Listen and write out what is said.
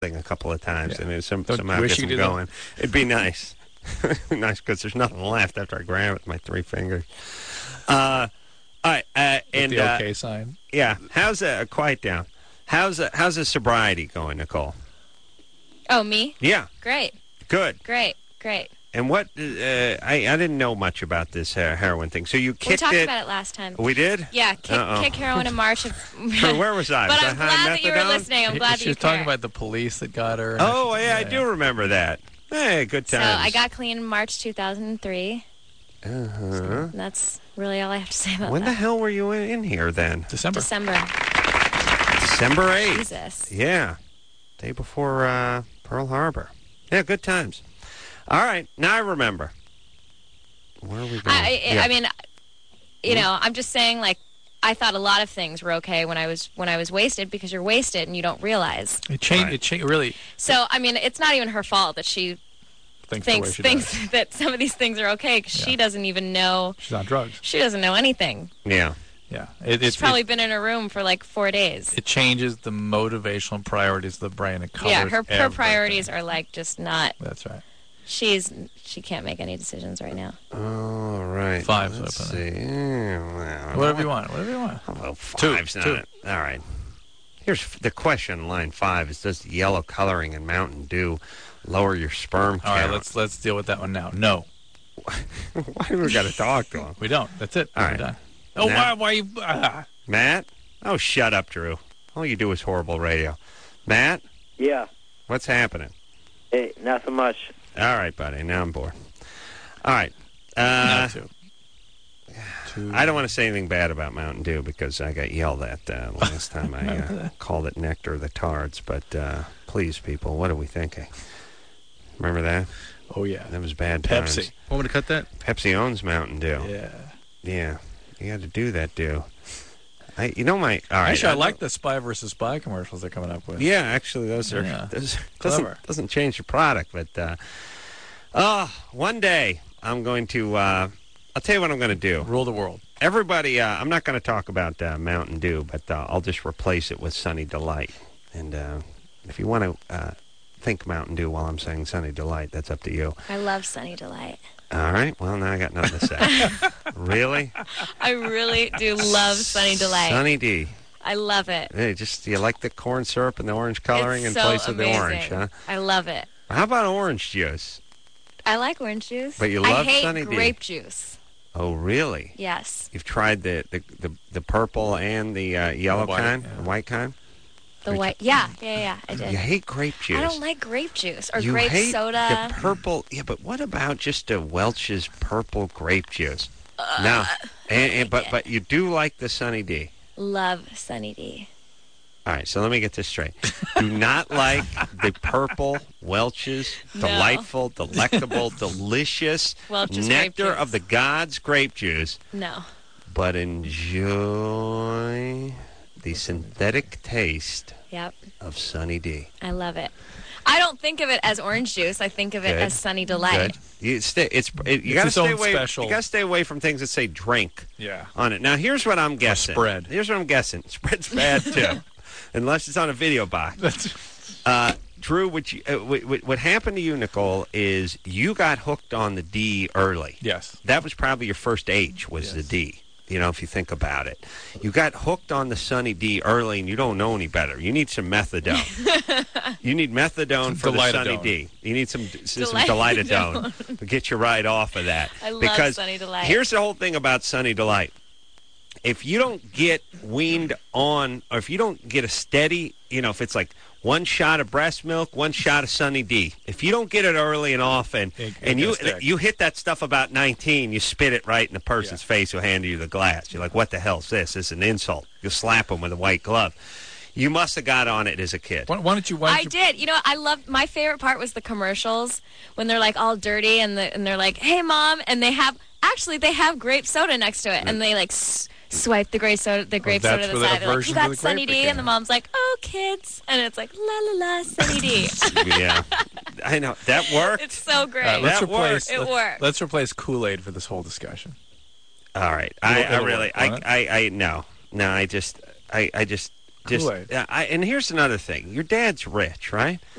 thing a couple of times, Yeah. and somehow wish gets you them could do that? going. It'd be nice. Nice, because there's nothing left after I grab it with my 3 fingers. All right, With and the okay sign. yeah, how's quiet down? How's the sobriety going, Nicole? Oh, me? Yeah, Great. good. Great. And what? I didn't know much about this heroin thing. So you We kicked talked it. about it last time. We did. Yeah, kick heroin in March. Where was I? But Was I'm I high glad that you were methadone? listening. I'm glad that She you was talking care. about the police that got her. and Oh, she- yeah, I do remember that. Hey, good So times. I got clean in March 2003. Uh-huh. And that's really all I have to say about When the that. hell were you in here then? December. December. December 8th. Jesus. Yeah. Day before Pearl Harbor. Yeah, good times. All right. Now I remember. Where are we going? I mean, you know, I'm just saying, like, I thought a lot of things were okay when I was wasted, because you're wasted and you don't realize. It changed. Right. It changed. Really So, I mean, it's not even her fault that she thinks the way she does. thinks that some of these things are okay, because she doesn't even know. She's on drugs. She doesn't know anything. Yeah. Yeah. She's probably been in her room for like 4 days. It changes the motivational priorities of the brain. It covers Yeah, her everything. priorities are like just not. That's right. She can't make any decisions right now. All right. 5's Let's what I put see. Well, Whatever you want. Whatever you want. Well, Two. 5's not it. All right. Here's the question. Line 5 is: does the yellow coloring in Mountain Dew lower your sperm All count? right. Let's deal with that one now. No, Why do we got to talk to him? we don't. That's it. All We're right. done. Oh, Now- why you? Matt? Oh, shut up, Drew. All you do is horrible radio. Matt, Yeah. what's happening? Hey, not so much. All right, buddy. Now I'm bored. All right. No, two. I don't want to say anything bad about Mountain Dew because I got yelled at last time I called it Nectar of the Tards. But please, people, what are we thinking? Remember that? Oh yeah. That was bad Pepsi. times. Want me to cut that? Pepsi owns Mountain Dew. Yeah. Yeah. You got to do that, Dew. All right. Actually, I like the Spy versus Spy commercials they're coming up with. Yeah, actually, those are Yeah. those Clever. doesn't change the product, but one day I'm going to. I'll tell you what I'm going to do. Rule the world. Everybody, I'm not going to talk about Mountain Dew, but I'll just replace it with Sunny Delight. And if you want to think Mountain Dew while I'm saying Sunny Delight, that's up to you. I love Sunny Delight. All right. Well, now I got nothing to say. Really? I really do love Sunny Delight. Sunny D. I love it. Hey, you like the corn syrup and the orange coloring It's in so place of the amazing. orange, huh? I love it. How about orange juice? I like orange juice. But you love I hate Sunny D. grape juice. Oh, really? Yes. You've tried the purple and the yellow The white, kind, yeah. the white kind? The white. Yeah, I did. You hate grape juice. I don't like grape juice or you grape hate soda. the purple. Yeah, but what about just a Welch's purple grape juice? No, but you do like the Sunny D. Love Sunny D. All right, so let me get this straight. Do not like the purple Welch's No. delightful, delectable, delicious Welch's grape nectar juice. of the gods grape juice, No. but enjoy the synthetic taste Yep. of Sunny D. I love it. I don't think of it as orange juice. I think of it Good. as Sunny Delight. Good. You got to its stay own away. special- You got to stay away from things that say drink Yeah. on it. Now, here's what I'm guessing. spread. Here's what I'm guessing. Spread's bad too, unless it's on a video box. Drew, what happened to you, Nicole, is you got hooked on the D early. Yes. That was probably your first H was the Yes. D. You know, if you think about it, you got hooked on the Sunny D early, and you don't know any better. You need some methadone. You need methadone for the Sunny Delitadone. D. You need some Delitadone to get you right off of that. I love because Sunny Delight. Here's the whole thing about Sunny Delight. If you don't get weaned on, or if you don't get a steady, if it's like one shot of breast milk, one shot of Sunny D. If you don't get it early and often, It and gonna stick. you hit that stuff about 19, you spit it right in the person's face who handed you the glass. You're like, what the hell's this? This is an insult. You'll slap them with a white glove. You must have got on it as a kid. Why don't you? I did. You know, I loved. My favorite part was the commercials when they're like all dirty and they're like, "Hey, mom," and they have grape soda next to it, and they like swipe the grape soda, that's to the where the side. They're like, version "You of got the Sunny grape D," and the became. mom's like, "Oh, kids," and it's like, "La la la, Sunny D." Yeah, I know that worked. It's so great. All right, let's That replace. worked. It worked. Let's replace Kool-Aid for this whole discussion. All right, It'll work, won't it? no, I just Kool-Aid. and here's another thing. Your dad's rich, right?